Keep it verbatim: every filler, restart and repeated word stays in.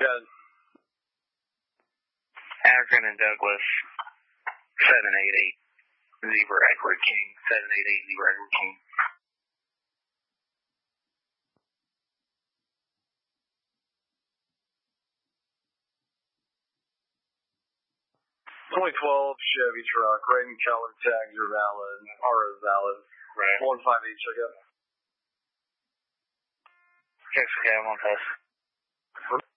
Good. Akron and Douglas, seven eight eight, Zebra Edward King, seven eight eight, Zebra Edward King. twenty twelve Chevy truck, rating color tags are valid, R is valid. Right. one five eight, check out. Yes, okay, I'm on test.